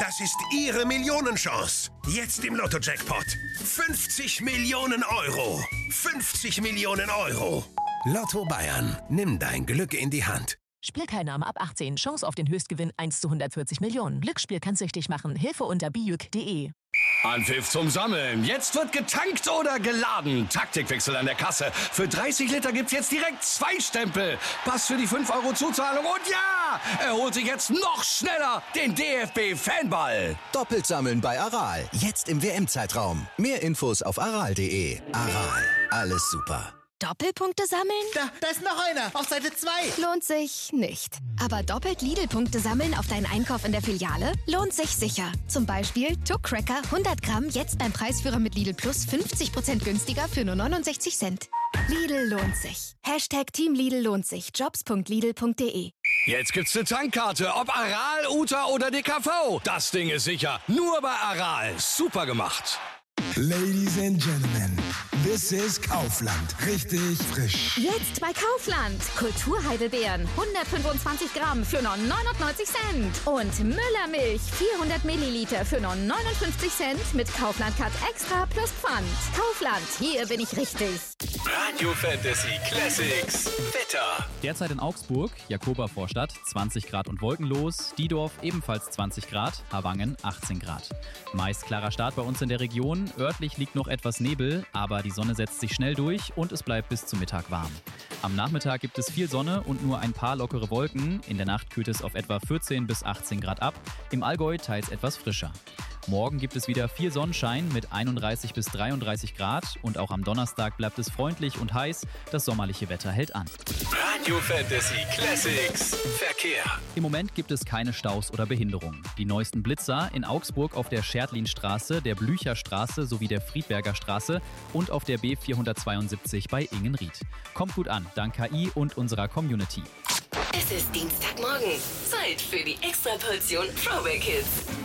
Das ist Ihre Millionenchance. Jetzt im Lotto-Jackpot. 50 Millionen Euro. 50 Millionen Euro. Lotto Bayern. Nimm dein Glück in die Hand. Spielteilnahme ab 18. Chance auf den Höchstgewinn 1 zu 140 Millionen. Glücksspiel kann süchtig machen. Hilfe unter bijuk.de. Anpfiff zum Sammeln. Jetzt wird getankt oder geladen. Taktikwechsel an der Kasse. Für 30 Liter gibt's jetzt direkt 2 Stempel. Pass für die 5 Euro Zuzahlung und ja, er holt sich jetzt noch schneller den DFB-Fanball. Doppelt sammeln bei Aral. Jetzt im WM-Zeitraum. Mehr Infos auf aral.de. Aral. Alles super. Doppelpunkte sammeln? Da ist noch einer, auf Seite 2. Lohnt sich nicht. Aber doppelt Lidl-Punkte sammeln auf deinen Einkauf in der Filiale? Lohnt sich sicher. Zum Beispiel Tuck Cracker 100 Gramm jetzt beim Preisführer mit Lidl Plus 50% günstiger für nur 69 Cent. Lidl lohnt sich. Hashtag Team Lidl lohnt sich. Jobs.lidl.de. Jetzt gibt's eine Tankkarte, ob Aral, Uta oder DKV. Das Ding ist sicher. Nur bei Aral. Super gemacht. Ladies and Gentlemen, this is Kaufland. Richtig frisch. Jetzt bei Kaufland. Kulturheidelbeeren 125 Gramm für nur 99 Cent. Und Müllermilch 400 Milliliter für nur 59 Cent mit Kaufland Cut Extra plus Pfand. Kaufland, hier bin ich richtig. Radio Fantasy Classics. Wetter. Derzeit in Augsburg, Jakoba-Vorstadt, 20 Grad und wolkenlos. Diedorf ebenfalls 20 Grad, Havangen 18 Grad. Meist klarer Start bei uns in der Region. Örtlich liegt noch etwas Nebel, aber die Sonne setzt sich schnell durch und es bleibt bis zum Mittag warm. Am Nachmittag gibt es viel Sonne und nur ein paar lockere Wolken. In der Nacht kühlt es auf etwa 14 bis 18 Grad ab. Im Allgäu teils etwas frischer. Morgen gibt es wieder viel Sonnenschein mit 31 bis 33 Grad und auch am Donnerstag bleibt es freundlich und heiß. Das sommerliche Wetter hält an. Radio Fantasy Classics. Verkehr. Im Moment gibt es keine Staus oder Behinderungen. Die neuesten Blitzer in Augsburg auf der Scherdlinstraße, der Blücherstraße sowie der Friedberger Straße und auf der B472 bei Ingenried. Kommt gut an, dank KI und unserer Community. Es ist Dienstagmorgen. Zeit für die Extraportion Throwback Hits.